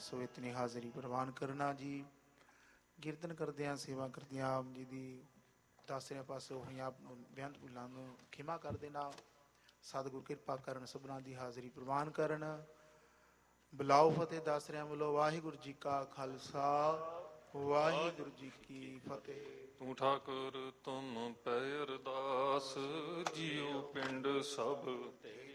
ਸੋ ਇਤਨੀ ਹਾਜ਼ਰੀ ਪ੍ਰਵਾਨ ਕਰਨਾ ਜੀ। ਕੀਰਤਨ ਕਰਦਿਆਂ ਸੇਵਾ ਕਰਦਿਆਂ ਆਪ ਜੀ ਦੀ ਦਾਸਰਿਆਂ ਪਾਸੋਂ ਹੋਈਆਂ ਬੇਅੰਤ ਭੁੱਲਾਂ ਨੂੰ ਖਿਮਾ ਕਰ ਦੇਣਾ। ਸਤਿਗੁਰ ਕਿਰਪਾ ਕਰਨ, ਸਭਨਾਂ ਦੀ ਹਾਜ਼ਰੀ ਪ੍ਰਵਾਨ ਕਰਨ। ਬੁਲਾਓ ਫਤਿਹ ਦਾਸਰਿਆਂ ਵੱਲੋਂ। ਵਾਹਿਗੁਰੂ ਜੀ ਕਾ ਖਾਲਸਾ, ਵਾਹਿਗੁਰੂ ਜੀ ਕੀ ਫਤਿਹ। ਤੂੰ ਠਾਕੁਰ ਤੁਮ ਪੈ ਅਰਦਾਸ, ਜੀਉ ਪਿੰਡ ਸਭ